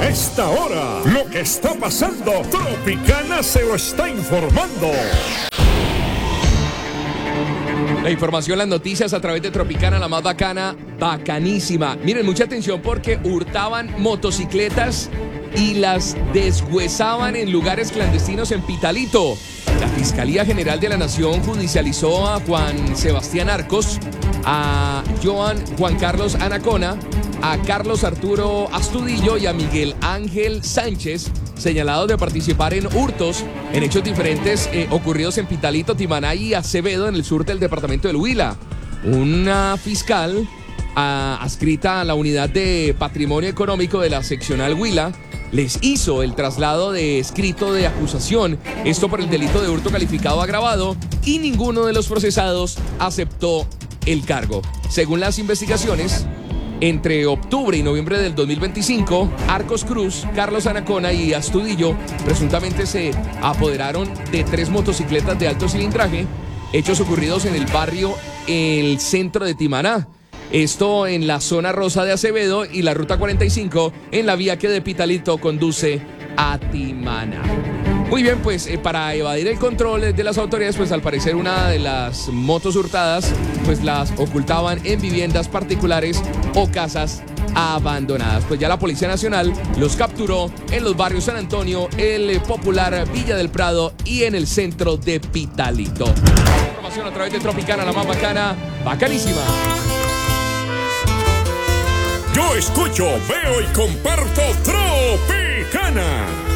A esta hora, lo que está pasando, Tropicana se lo está informando. La información, las noticias a través de Tropicana, la más bacana, bacanísima. Miren, mucha atención porque hurtaban motocicletas y las deshuesaban en lugares clandestinos en Pitalito. La Fiscalía General de la Nación judicializó a Juan Sebastián Arcos, a Juan Carlos Anacona, a Carlos Arturo Astudillo y a Miguel Ángel Sánchez, señalados de participar en hurtos en hechos diferentes ocurridos en Pitalito, Timaná y Acevedo, en el sur del departamento del Huila. Una fiscal adscrita a la unidad de patrimonio económico de la seccional Huila les hizo el traslado de escrito de acusación, esto por el delito de hurto calificado agravado, y ninguno de los procesados aceptó el cargo. Según las investigaciones, entre octubre y noviembre del 2025, Arcos Cruz, Carlos Anacona y Astudillo presuntamente se apoderaron de 3 motocicletas de alto cilindraje, hechos ocurridos en el barrio El Centro de Timaná. Esto en la zona rosa de Acevedo y la ruta 45 en la vía que de Pitalito conduce a Timaná. Muy bien, pues para evadir el control de las autoridades, pues al parecer una de las motos hurtadas, pues las ocultaban en viviendas particulares o casas abandonadas. Pues ya la Policía Nacional los capturó en los barrios San Antonio, el popular Villa del Prado y en el centro de Pitalito. Información a través de Tropicana, la más bacana, bacanísima. Yo escucho, veo y comparto Tropicana.